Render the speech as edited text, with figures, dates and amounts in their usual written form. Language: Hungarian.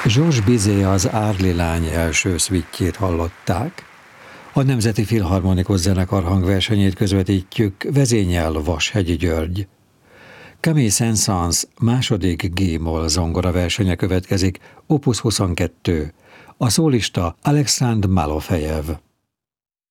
Georges Bizet az Árli lány első szvittjét hallották. A Nemzeti Filharmonikus Zenekar hangversenyét közvetítjük, vezényel Vashegyi György. Camille Saint-Saëns második G-moll zongora versenye következik, Opus 22. A szólista Aleksandr Malofejev.